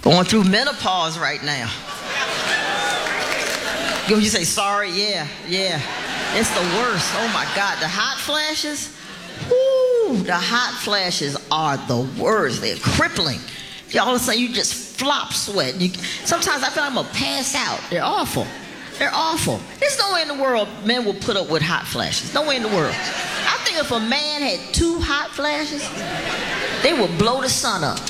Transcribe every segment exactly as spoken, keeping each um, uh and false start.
Going through menopause right now. You say sorry? Yeah, yeah. It's the worst. Oh my God, the hot flashes. Woo, the hot flashes are the worst. They're crippling. All of a sudden you just flop sweat. You, sometimes I feel like I'm gonna pass out. They're awful. They're awful. There's no way in the world men will put up with hot flashes. No way in the world. I think if a man had two hot flashes, they would blow the sun up.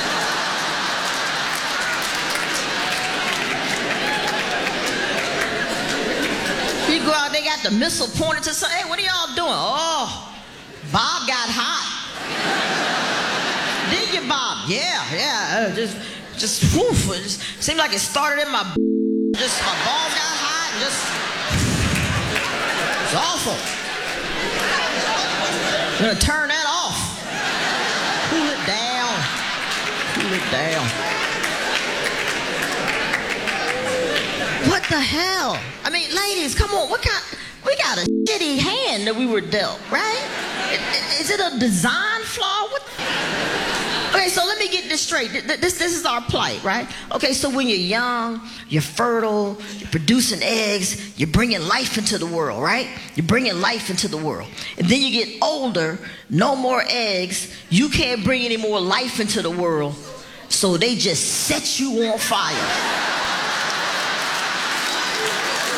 You go out, they got the missile pointed to something. Hey, what are y'all doing? Oh, Bob got hot. Did you, Bob? Yeah, yeah. Uh, just, just, woof. It just seemed like it started in my. Just my balls got hot. And just, it's awful. I'm gonna turn that off. Cool it down. Cool it down. What the hell? I mean, ladies, come on. What kind? We got a shitty hand that we were dealt, right? Is it a design flaw? What? Okay, so let me get this straight. This, this is our plight, right? Okay, so when you're young, you're fertile, you're producing eggs, you're bringing life into the world, right? You're bringing life into the world. And then you get older, no more eggs, you can't bring any more life into the world, so they just set you on fire.